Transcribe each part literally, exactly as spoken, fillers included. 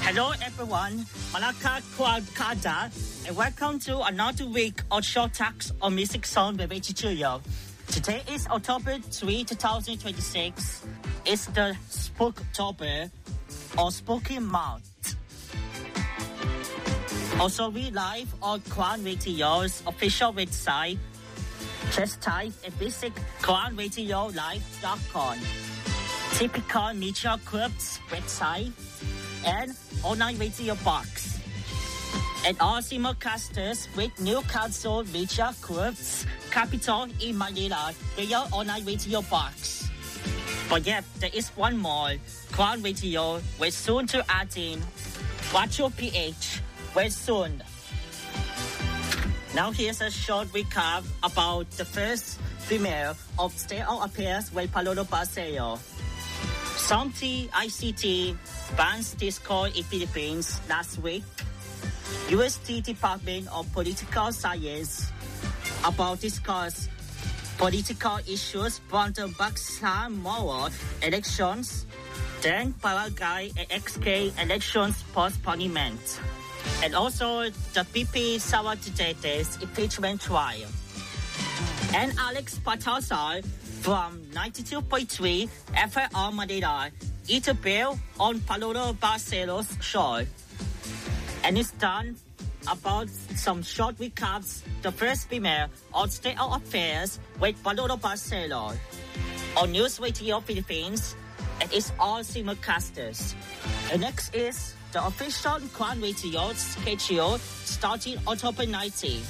Hello everyone, Malaka Kada, and welcome to another week of Short Talks on Music Sound with Richie Chuyo. Today is October third, twenty twenty-six. It's the Spooktober, or Spooky Month. Also, we live on Crown Radio's official website. Just type and visit crown radio live dot com. Typical Media Group's website and online radio box. And all simulcasters with Newcastle Media Group's capital in Manila, their online radio box. But yet, there is one more. Crown Radio will soon to add in Watch Your P H very soon. Now here's a short recap about the first premiere of State of Affairs with Palolo Barcelo. Something I C T bans Discord in Philippines last week. U S T Department of Political Science about discuss political issues from the Bangsamoro elections, then Barangay and X K elections postponement, and also the P P Sara Duterte's impeachment trial. And Alex Patasar from ninety-two point three F R Manila interview on Palolo Barcelo's show. And it's done about some short recaps, the first premiere on State of Affairs with Palolo Barcelo on News Radio Philippines, and it's all simulcasters. And next is the official Crown Radio schedule starting October nineteenth.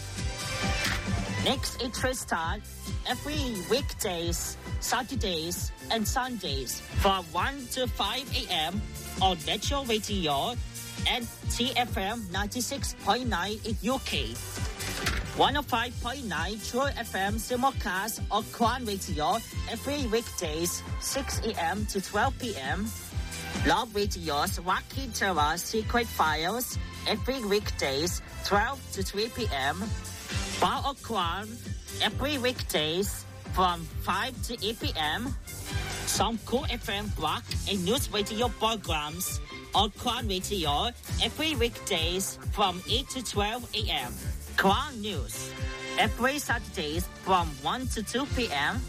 Next is Tristan every weekdays, Saturdays, and Sundays from one to five a.m. on Metro Radio and T F M ninety-six point nine in U K. one oh five point nine True F M simulcast on Crown Radio every weekdays, six a.m. to twelve p.m. Love Radio's Wacky Terror Secret Files every weekdays, twelve to three p.m. Bar of Crown every weekdays from five to eight p.m. Some Cool F M block and news radio programs on Crown Radio every weekdays from eight to twelve a.m. Crown News every Saturdays from one to two p.m.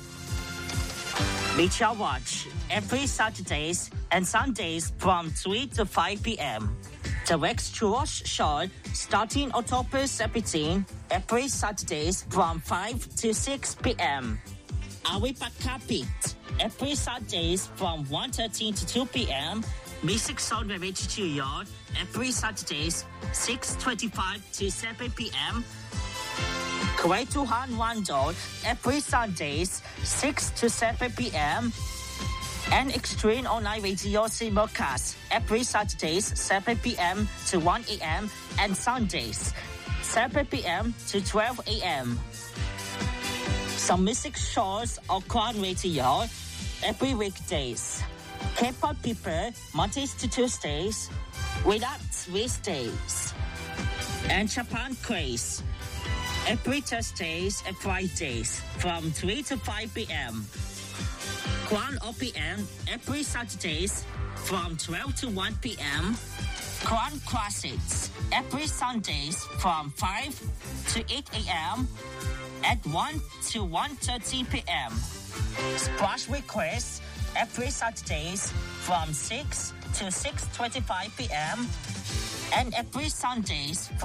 Media Watch every Saturdays and Sundays from three to five p.m. The Rex Truosh Show starting October seventeenth every Saturdays from five to six p.m. Awi Pakapit every Saturdays from one thirty to two p.m. Music Sound with Richie Chuyo every Saturdays six twenty-five to seven p.m. Kuwait Tuhan Wando every Sundays six to seven p.m. And Extreme Online Radio simulcast every Saturdays seven p.m. to one a.m. and Sundays seven p.m. to twelve a.m. Some music shows on Crown Radio every weekdays. K-pop people Mondays to Tuesdays, without Wednesdays, and Japan Craze every Thursdays and Fridays from three to five p.m. Crown O P M every Saturdays from twelve to one p.m. Crown Classics every Sundays from five to eight a.m. at one to one thirty p.m. Splash Requests every Saturdays from six to six twenty-five p.m. and every Sundays